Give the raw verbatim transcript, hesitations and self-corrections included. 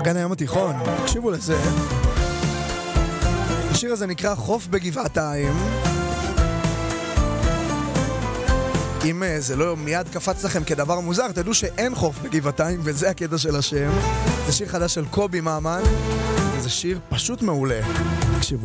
אגן הים התיכון, תקשיבו לזה. השיר הזה נקרא חוף בגבעתיים. אם זה לא מיד קפץ לכם כדבר מוזר, תדעו שאין חוף בגבעתיים, וזה הקטע של השם. זה שיר חדש של קובי מאמן, וזה שיר פשוט מעולה. תקשיבו.